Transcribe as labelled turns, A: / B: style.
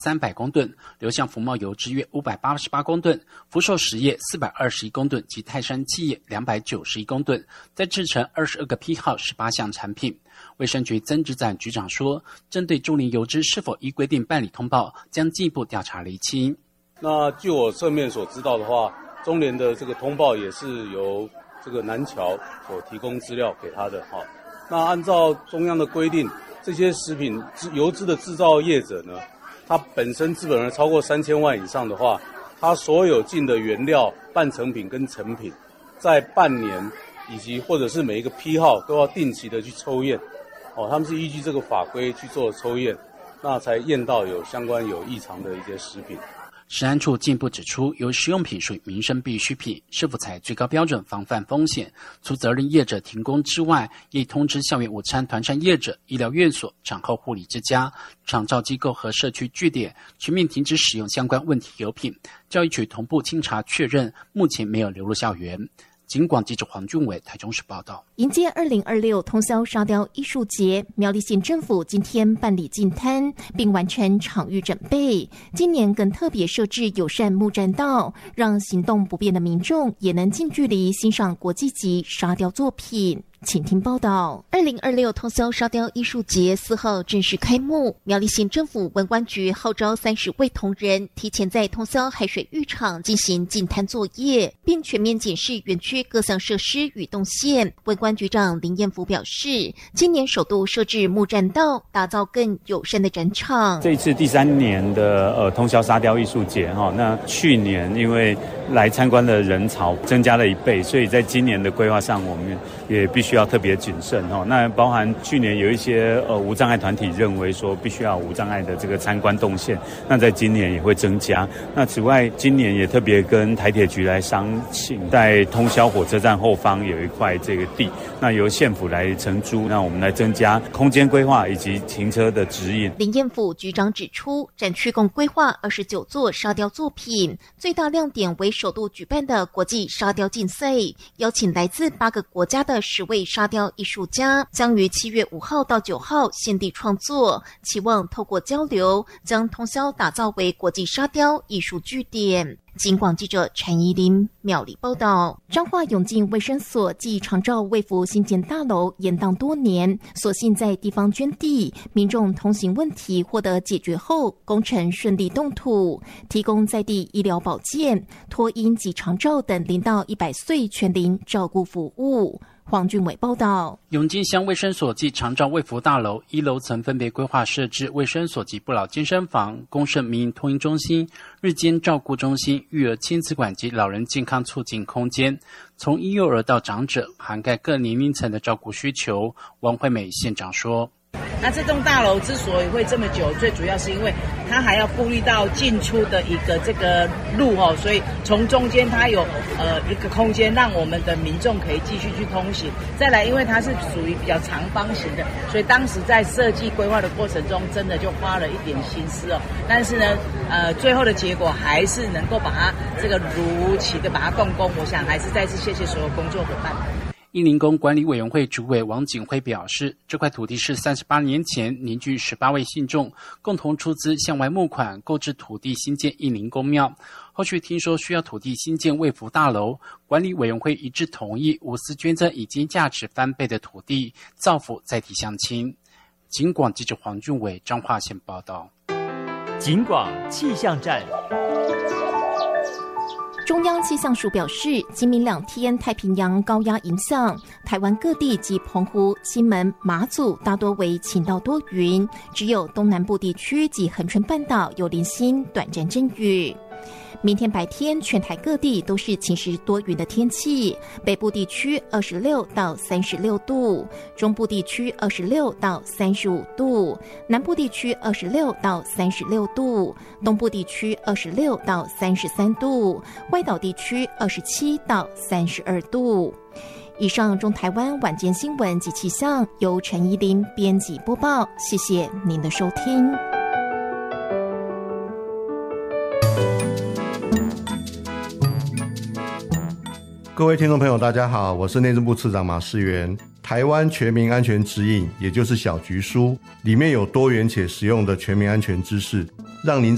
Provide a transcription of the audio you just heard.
A: 300公吨，流向福茂油脂约588公吨，福寿实业421公吨及泰山企业291公吨，再制成22个批号18项产品。卫生局曾职展局长说，针对中联油脂是否依规定办理通报，将进一步调查厘清。
B: 那据我侧面所知道的话，中联的这个通报也是由这个南侨所提供资料给他的。那按照中央的规定，这些食品油脂的制造业者呢，它本身资本额超过3000万以上的话，它所有进的原料、半成品跟成品，在半年以及或者是每一个批号都要定期的去抽验。他们是依据这个法规去做抽验，那才验到有相关有异常的一些食品。
A: 食安处进一步指出，由食用品属于民生必需品，是否采最高标准防范风险？除责任业者停工之外，也通知校园午餐团膳业者、医疗院所、产后护理之家、长照机构和社区据点，全面停止使用相关问题油品。教育局同步清查确认，目前没有流入校园。警广记者黄俊伟台中市报道。
C: 迎接2026通宵沙雕艺术节，苗栗县政府今天办理进摊，并完成场域准备。今年更特别设置友善木栈道，让行动不便的民众也能近距离欣赏国际级沙雕作品。请听报道。2026通宵沙雕艺术节4号正式开幕，苗栗县政府文管局号召30位同仁提前在通宵海水浴场进行进滩作业，并全面检视园区各项设施与动线。文管局长林彦福表示，今年首度设置木栈道，打造更友善的展场。
D: 这一次第3年的通宵沙雕艺术节那去年因为来参观的人潮增加了1倍，所以在今年的规划上我们也必须要特别谨慎那包含去年有一些无障碍团体认为说必须要无障碍的这个参观动线，那在今年也会增加。那此外，今年也特别跟台铁局来商请，在通霄火车站后方有一块这个地，那由县府来承租，那我们来增加空间规划以及停车的指引。
C: 林彦府局长指出，展区共规划29座沙雕作品，最大亮点为首度举办的国际沙雕竞赛，邀请来自8个国家的10位沙雕艺术家，将于7月5号到9号现地创作，期望透过交流，将通霄打造为国际沙雕艺术据点。警广记者陈怡琳苗栗报道。彰化永进卫生所暨长照卫福新建大楼延宕多年，所幸在地方捐地，民众通行问题获得解决后，工程顺利动土，提供在地医疗保健、托婴及长照等0到100岁全龄照顾服务。黄俊伟报道。
A: 永进乡卫生所暨长照卫福大楼1楼层分别规划设置卫生所及不老健身房、公社民营托婴中心、日间照顾中心、育儿亲子馆及老人健康促进空间，从婴幼儿到长者，涵盖各年龄层的照顾需求。王惠美县长说，
E: 那这栋大楼之所以会这么久，最主要是因为它还要顾虑到进出的一个这个路所以从中间它有一个空间让我们的民众可以继续去通行。再来，因为它是属于比较长方形的，所以当时在设计规划的过程中，真的就花了一点心思但是呢，最后的结果还是能够把它这个如期的把它动工。我想还是再次谢谢所有工作伙伴。
A: 义林宫管理委员会主委王景辉表示，这块土地是38年前凝聚18位信众共同出资向外募款购置土地新建义林宫庙。后续听说需要土地新建卫福大楼，管理委员会一致同意无私捐赠已经价值翻倍的土地，造福在地乡亲。警广记者黄俊伟彰化县报道。
F: 警广气象站。
C: 中央气象署表示，今明2天太平洋高压影响台湾各地及澎湖、金门、马祖大多为晴到多云，只有东南部地区及恒春半岛有零星短暂阵雨。明天白天全台各地都是晴时多云的天气，北部地区26到36度，中部地区26到35度，南部地区26到36度，东部地区26到33度，外岛地区27到32度。以上中台湾晚间新闻及气象由陈怡琳编辑播报，谢谢您的收听。
G: 各位听众朋友大家好，我是内政部次长马世元。台湾全民安全指引，也就是小菊书，里面有多元且实用的全民安全知识，让您